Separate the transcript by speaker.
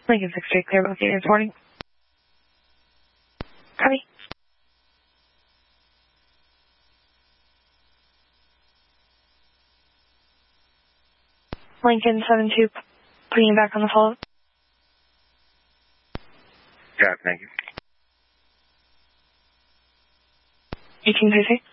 Speaker 1: Lincoln 6-3, clear both units, morning. Copy. Lincoln 7-2, putting you back on the follow-up.
Speaker 2: Yeah, thank you.
Speaker 1: 18-3.